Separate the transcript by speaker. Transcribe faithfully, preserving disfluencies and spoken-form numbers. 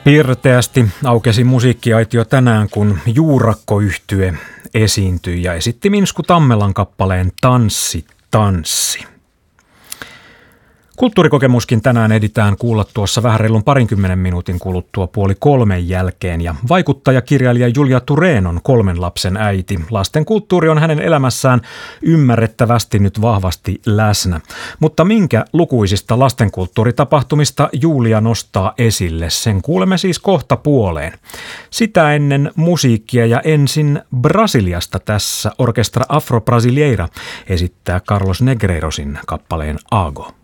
Speaker 1: Pirteästi aukesi musiikkiaitio tänään, kun Juurakko-yhtye esiintyi ja esitti Minsku Tammelan kappaleen Tanssi, tanssi. Kulttuurikokemuskin tänään editään kuulla tuossa vähän reilun parinkymmenen minuutin kuluttua puoli kolmen jälkeen. Ja vaikuttajakirjailija Julia Thurén on kolmen lapsen äiti. Lasten kulttuuri on hänen elämässään ymmärrettävästi nyt vahvasti läsnä. Mutta minkä lukuisista lastenkulttuuritapahtumista Julia nostaa esille? Sen kuulemme siis kohta puoleen. Sitä ennen musiikkia ja ensin Brasiliasta tässä Orkestra Afro Brasileira esittää Carlos Negreirosin kappaleen Ago.